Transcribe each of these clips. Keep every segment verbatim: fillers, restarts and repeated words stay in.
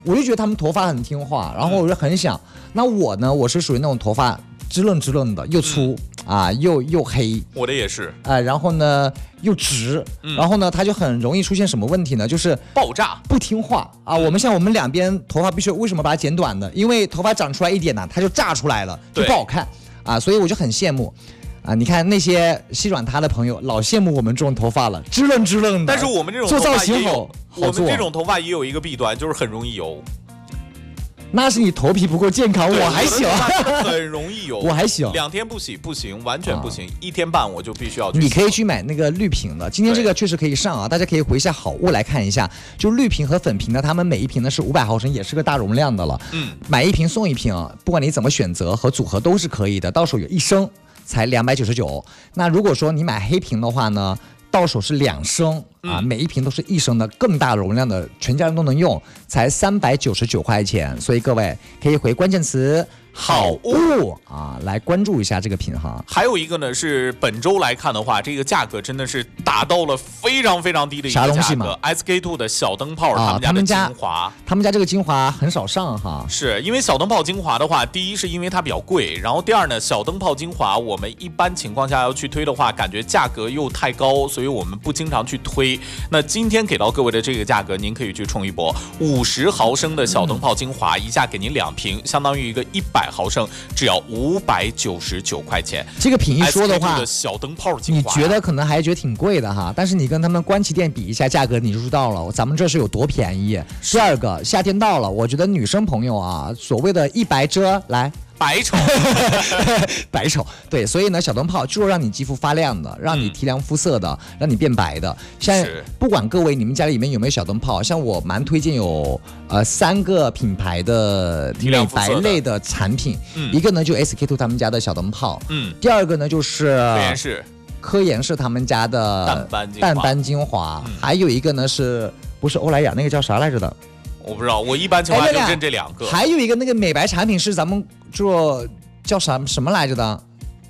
我就觉得他们头发很听话，然后我就很想，嗯、那我呢，我是属于那种头发支棱支棱的，又粗、嗯、啊，又又黑。 我的也是。 哎、呃，然后呢又直、嗯，然后呢它就很容易出现什么问题呢？就是爆炸， 不听话啊。我们像我们两边头发必须为什么把它剪短的？因为头发长出来一点呢、啊，它就炸出来了，就不好看啊。所以我就很羡慕。啊，你看那些细软塌的朋友，老羡慕我们这种头发了，支棱支棱的。 但是我们这种做造型好， 我们这种头发也有一个弊端，就是很容易油。 那是你头皮不够健康，我还行， 很容易油， 我还行， 两天不洗不行，完全不行，啊、一天半我就必须要去洗。 你可以去买那个绿瓶的，今天这个确实可以上啊，大家可以回一下好物来看一下，就绿瓶和粉瓶呢，它们每一瓶呢是五百毫升，也是个大容量的了。嗯，买一瓶送一瓶，不管你怎么选择和组合都是可以的，到手有一升才两百九十九。那如果说你买黑瓶的话呢？到手是两升啊、嗯，每一瓶都是一升的，更大容量的，全家人都能用，才三百九十九块钱。所以各位可以回关键词好物啊，来关注一下这个品哈。 还有一个呢是本周来看的话，这个价格真的是打到了非常非常低的一个价格。啥东西嘛 ？S K two 的小灯泡， 啊、 他们家的精华， 他们家这个精华很少上哈。 是因为小灯泡精华的话，第一是因为它比较贵，然后第二呢，小灯泡精华我们一般情况下要去推的话，感觉价格又太高，所以我们不经常去推。那今天给到各位的这个价格，您可以去冲一波，五十毫升的小灯泡精华，嗯、一下给您两瓶，相当于一个一百毫升，只要五百九十九块钱。 这个品一说的话， 的小灯泡精华， 你觉得可能还觉得挺贵的哈，但是你跟他们关旗店比一下价格，你就知道了，咱们这是有多便宜。第二个，夏天到了，我觉得女生朋友啊，所谓的一白遮来。 白丑， 白丑，对，所以呢，小灯泡就是让你肌肤发亮的，让你提亮肤色的，嗯、让你变白的。像不管各位你们家里面有没有小灯泡，像我蛮推荐有呃三个品牌的美白类的产品，嗯、一个呢就 S K two 他们家的小灯泡，嗯，第二个呢就是科颜氏， 科颜氏他们家的淡斑精华， 淡斑精华，嗯、还有一个呢是不是欧莱雅那个叫啥来着的？ 我不知道，我一般情况下就认这两个。 还有一个那个美白产品是咱们做叫啥什么来着的？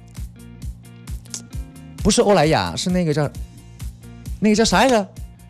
不是欧莱雅，是那个叫那个叫啥来着？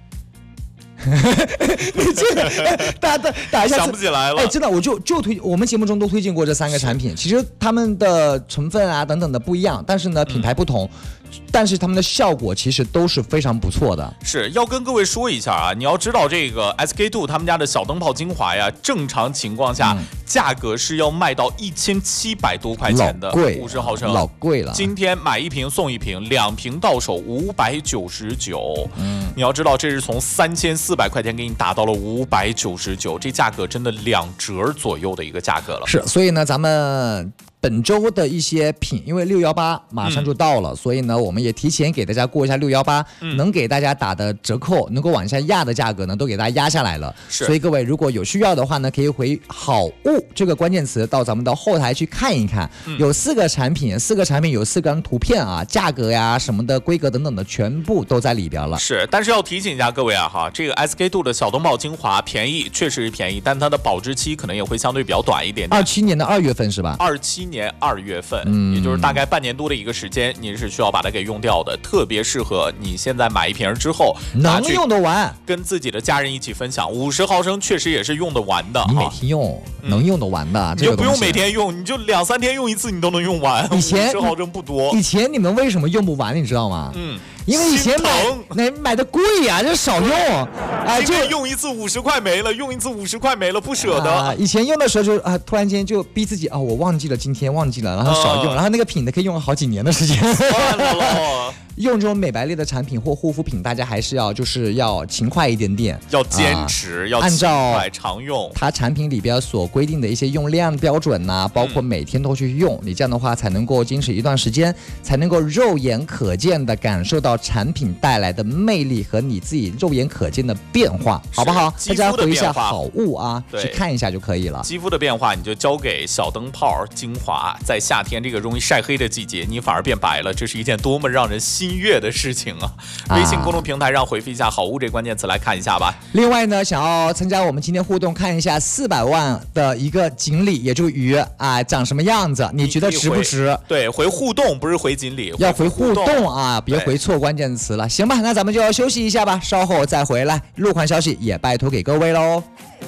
这个打打打一下， 想不起来了。 哎，真的，我就就推我们节目中都推荐过这三个产品。其实它们的成分啊等等的不一样，但是呢品牌不同。嗯，但是他们的效果其实都是非常不错的。 是要跟各位说一下啊，你要知道这个 S K two 他们家的小灯泡精华呀，正常情况下、嗯、价格是要卖到一千七百多块钱的，五十毫升， 老贵了。 今天买一瓶送一瓶，两瓶到手五百九十九。嗯，你要知道这是从三千四百块钱给你打到了五百九十九，这价格真的两折左右的一个价格了。 是，所以呢，咱们。本周的一些品，因为六一八马上就到了、嗯，所以呢，我们也提前给大家过一下六一八，能给大家打的折扣，能够往下压的价格呢，都给大家压下来了。所以各位如果有需要的话呢，可以回好物这个关键词到咱们的后台去看一看，嗯、有四个产品，四个产品有四张图片啊，价格呀什么的规格等等的全部都在里边了。 是，但是要提醒一下各位啊哈，这个 S K two 的小灯泡精华便宜，确实是便宜，但它的保质期可能也会相对比较短一点点。 二七年的二月份是吧？ 二七。年二月份、嗯，也就是大概半年多的一个时间，你是需要把它给用掉的，特别适合你现在买一瓶之后能用得完， 跟自己的家人一起分享。五十毫升确实也是用得完的， 你每天用、嗯、能用得完的， 你就不用每天用，你就两三天用一次，你都能用完。 以前五十毫升不多， 以前你们为什么用不完，你知道吗？嗯。因为以前买买买的贵呀、啊，就少用， 哎，就用一次五十块没了，用一次五十块没了，不舍得。 啊、以前用的时候就啊，突然间就逼自己啊，我忘记了今天忘记了，然后少用，嗯、然后那个品的可以用好几年的时间。 算了用这种美白类的产品或护肤品，大家还是要就是要勤快一点点， 要坚持，啊、要按照常用它产品里边所规定的一些用量标准呐、啊，包括每天都去用，嗯、你这样的话才能够坚持一段时间，才能够肉眼可见的感受到产品带来的魅力和你自己肉眼可见的变化，好不好？大家回一下好物啊，去看一下就可以了。 肌肤的变化你就交给小灯泡精华，在夏天这个容易晒黑的季节，你反而变白了，这是一件多么让人心悦的事情啊！微信公众平台上回复一下好物这关键词来看一下吧。 另外呢，想要参加我们今天互动，看一下四百万的一个锦鲤，也就鱼啊，长什么样子？你觉得值不值？ 对，回互动不是回锦鲤， 要回互动啊，别回错关键词了。行吧，那咱们就要休息一下吧，稍后再回来。入款消息也拜托给各位喽。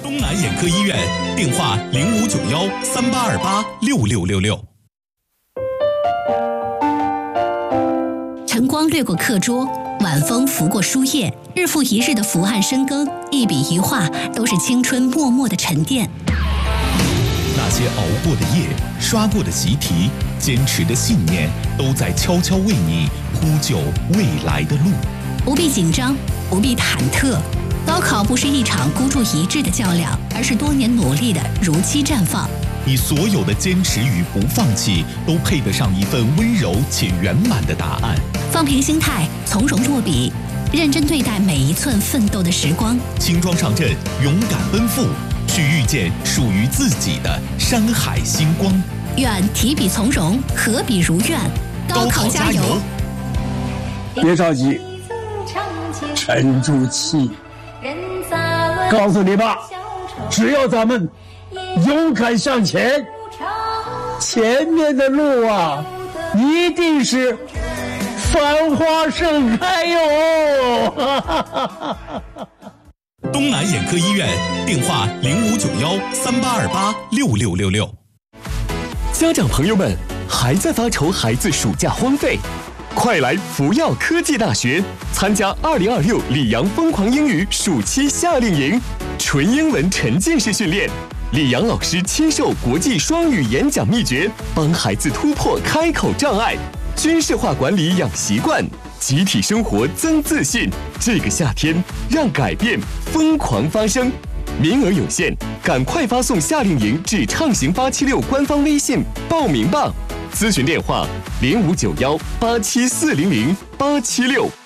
东南眼科医院，电话零五九幺三八二八六六六六。 晨光掠过课桌，晚风拂过书页，日复一日的伏案深耕，一笔一画都是青春默默的沉淀。 那些熬过的夜，刷过的习题，坚持的信念，都在悄悄为你铺就未来的路。 不必紧张，不必忐忑。高考不是一场孤注一掷的较量，而是多年努力的如期绽放。 你所有的坚持与不放弃，都配得上一份温柔且圆满的答案。 放平心态，从容落笔，认真对待每一寸奋斗的时光。 轻装上阵，勇敢奔赴，去遇见属于自己的山海星光。 愿提笔从容，合笔如愿。高考加油！ 别着急，沉住气。告诉你吧，只要咱们勇敢向前，前面的路啊，一定是繁花盛开哟！ 东南眼科医院，电话零五九幺三八二八六六六六。 家长朋友们，还在发愁孩子暑假荒废？快来福耀科技大学参加二零二六里昂疯狂英语暑期夏令营，纯英文沉浸式训练，李阳老师亲授国际双语演讲秘诀，帮孩子突破开口障碍，军事化管理养习惯，集体生活增自信。这个夏天，让改变疯狂发生。名额有限，赶快发送夏令营至畅行八七六官方微信报名吧。咨询电话零五九幺八七四零零八七六。